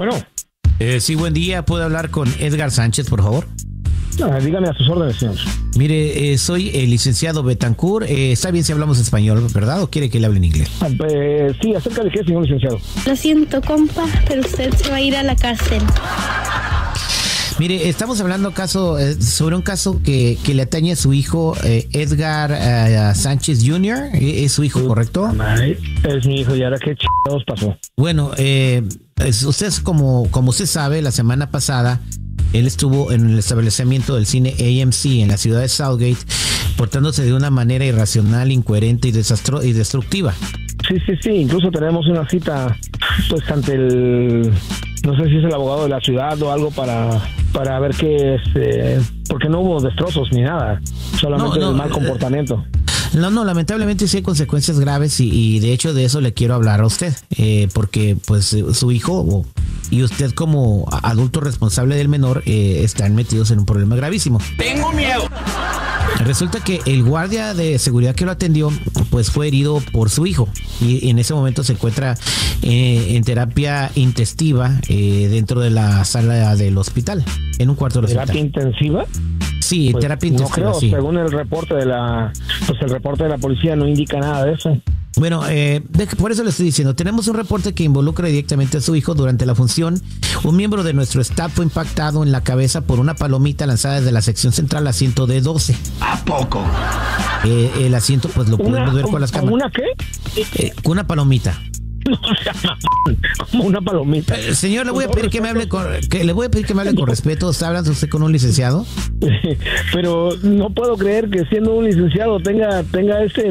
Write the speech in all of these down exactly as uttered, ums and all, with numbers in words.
Bueno. Eh, sí, buen día. ¿Puedo hablar con Edgar Sánchez, por favor? Ah, dígame a sus órdenes, señor. Mire, eh, soy el licenciado Betancourt. Eh, está bien si hablamos español, ¿verdad? ¿O quiere que le hable en inglés? Ah, eh, sí, ¿acerca de qué, señor licenciado? Lo siento, compa, pero usted se va a ir a la cárcel. Mire, estamos hablando caso eh, sobre un caso que, que le atañe a su hijo eh, Edgar eh, Sánchez junior ¿Es su hijo, correcto? Ay, es mi hijo, ¿y ahora qué chingados pasó? Bueno, eh, es, usted, como, como usted sabe, la semana pasada él estuvo en el establecimiento del cine A M C en la ciudad de Southgate, portándose de una manera irracional, incoherente y, desastro y destructiva. Sí, sí, sí, incluso tenemos una cita pues ante el... No sé si es el abogado de la ciudad o algo para, para ver qué es, eh, porque no hubo destrozos ni nada, solamente no, no, el mal comportamiento. No, no, lamentablemente sí hay consecuencias graves y, y de hecho de eso le quiero hablar a usted, eh, porque pues su hijo y usted como adulto responsable del menor eh, están metidos en un problema gravísimo. ¡Tengo miedo! Resulta que el guardia de seguridad que lo atendió pues fue herido por su hijo y en ese momento se encuentra eh, en terapia intensiva eh, dentro de la sala del hospital, en un cuarto del hospital. ¿Terapia intensiva? Sí, pues terapia intensiva. No creo, sí. Según el reporte de la, pues el reporte de la policía no indica nada de eso. Bueno, eh, por eso le estoy diciendo, tenemos un reporte que involucra directamente a su hijo. Durante la función, un miembro de nuestro staff fue impactado en la cabeza por una palomita lanzada desde la sección central, asiento D doce. ¿A poco? Eh, el asiento, pues lo podemos ver con las cámaras. ¿Una qué? Eh, una palomita. Como una palomita. Eh, señor, le voy a pedir que me hable con, que le voy a pedir que me hable con respeto. ¿Está hablando usted con un licenciado? Pero no puedo creer que siendo un licenciado tenga tenga ese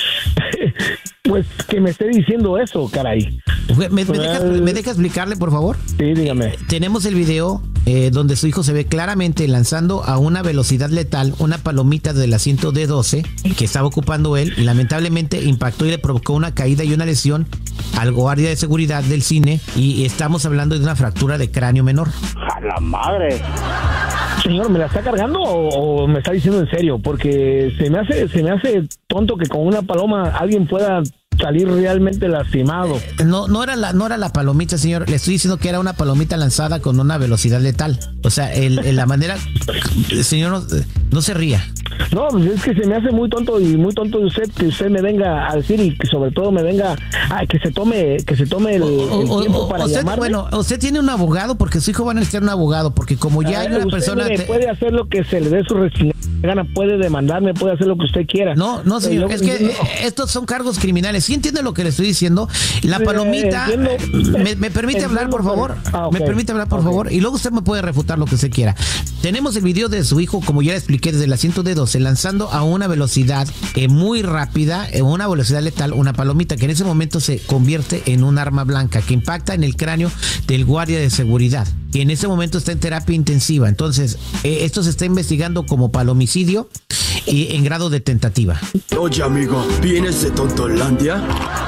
pues que me esté diciendo eso, caray. ¿Me, me, deja, ¿Me deja explicarle, por favor? Sí, dígame. Tenemos el video eh, donde su hijo se ve claramente lanzando a una velocidad letal una palomita del asiento D doce que estaba ocupando él. Lamentablemente impactó y le provocó una caída y una lesión al guardia de seguridad del cine y estamos hablando de una fractura de cráneo menor. ¡A la madre! Señor, ¿me la está cargando o, o me está diciendo en serio? Porque se me hace se me hace tonto que con una paloma alguien pueda salir realmente lastimado. No, no era la, no era la palomita, señor. Le estoy diciendo que era una palomita lanzada con una velocidad letal. O sea, el, el, la manera, señor, no, no se ría. No, pues es que se me hace muy tonto y muy tonto de usted que usted me venga a decir y que sobre todo me venga a que se tome que se tome el, el o, tiempo o, para usted, llamarme. Bueno, usted tiene un abogado porque su hijo va a necesitar un abogado porque como ya hay una usted persona me te... puede hacer lo que se le dé su gana, puede demandarme, puede hacer lo que usted quiera. No, no, señor, Pero es que no. estos son cargos criminales. ¿Sí entiende lo que le estoy diciendo? La palomita, eh, me, me permite hablar, por favor. Ah, okay. Me permite hablar, por okay. favor. Y luego usted me puede refutar lo que usted quiera. Tenemos el video de su hijo, como ya le expliqué, desde el asiento D doce, lanzando a una velocidad eh, muy rápida, eh, una velocidad letal, una palomita que en ese momento se convierte en un arma blanca que impacta en el cráneo del guardia de seguridad, que en ese momento está en terapia intensiva. Entonces, eh, esto se está investigando como palomicidio y en grado de tentativa. Oye, amigo, ¿vienes de Tontolandia?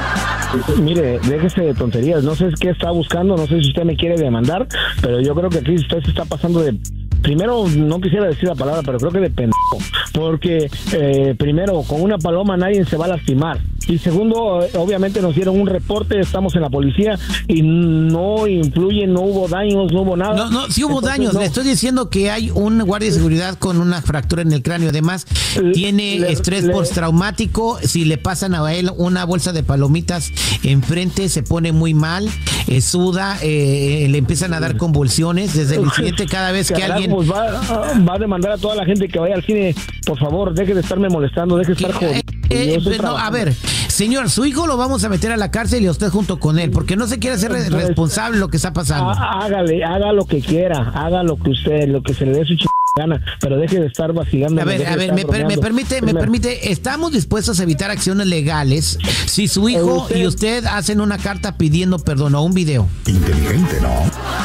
Mire, déjese de tonterías. No sé qué está buscando, no sé si usted me quiere demandar, pero yo creo que aquí usted se está pasando de... Primero, no quisiera decir la palabra, pero creo que de pendejo. Porque, eh, primero, con una paloma nadie se va a lastimar. Y segundo, obviamente nos dieron un reporte, estamos en la policía y no influye, no hubo daños, no hubo nada. No, no, sí hubo Entonces, daños. No. Le estoy diciendo que hay un guardia de seguridad con una fractura en el cráneo. Además, le, tiene le, estrés le, postraumático. Si le pasan a él una bolsa de palomitas enfrente, se pone muy mal, eh, suda, eh, le empiezan a dar convulsiones. Desde el incidente, cada vez que Carajo, alguien... Pues va, va a demandar a toda la gente que vaya al cine. Por favor, deje de estarme molestando, deje de estar jodiendo. Eh, eh, no, a ver, señor, su hijo lo vamos a meter a la cárcel y usted junto con él, porque no se quiere hacer pues, responsable de lo que está pasando. Hágale, haga lo que quiera, haga lo que usted, lo que se le dé su ch... gana, pero deje de estar vacilando. A ver, a ver, me, per, me permite, Primero. me permite, estamos dispuestos a evitar acciones legales si su hijo usted, y usted hacen una carta pidiendo perdón o un video. Inteligente, ¿no?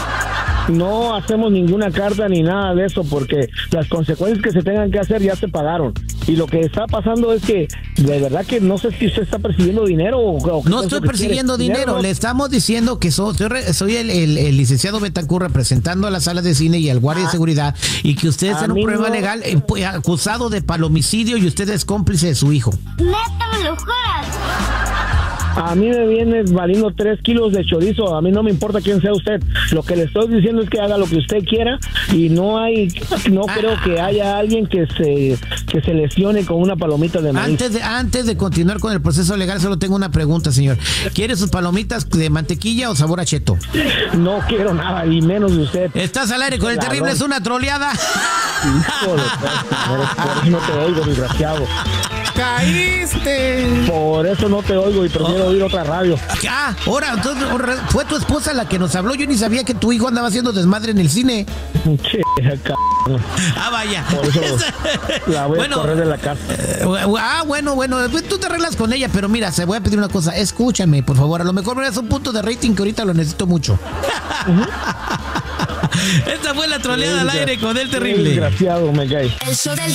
No hacemos ninguna carta ni nada de eso porque las consecuencias que se tengan que hacer ya se pagaron. Y lo que está pasando es que de verdad que no sé si usted está persiguiendo dinero o, o no estoy persiguiendo dinero, dinero, le estamos diciendo que soy, soy el, el, el licenciado Betancourt representando a la sala de cine y al guardia ah, de seguridad y que ustedes están en un problema no, legal eh, acusado de palomicidio y usted es cómplice de su hijo. ¿Neta me lo juras? A mí me viene valiendo tres kilos de chorizo. A mí no me importa quién sea usted. Lo que le estoy diciendo es que haga lo que usted quiera y no hay, no ah. creo que haya alguien que se que se lesione con una palomita de maíz. Antes de, antes de continuar con el proceso legal, solo tengo una pregunta, señor. ¿Quiere sus palomitas de mantequilla o sabor a cheto? No quiero nada, y menos de usted. Estás al aire con el terrible, es una troleada. Hijo de por eso no te oigo, desgraciado. ¡Caíste! Por eso no te oigo y prefiero oh. oír otra radio. Ah, ahora, entonces, fue tu esposa la que nos habló. Yo ni sabía que tu hijo andaba haciendo desmadre en el cine. Che, c... Ah, vaya. Por eso la voy bueno, a correr de la casa. Eh, ah, bueno, bueno, tú te arreglas con ella, pero mira, se voy a pedir una cosa. Escúchame, por favor. A lo mejor me das un punto de rating que ahorita lo necesito mucho. Uh-huh. Esta fue la troleada al aire con el terrible. Desgraciado, me cae. El show del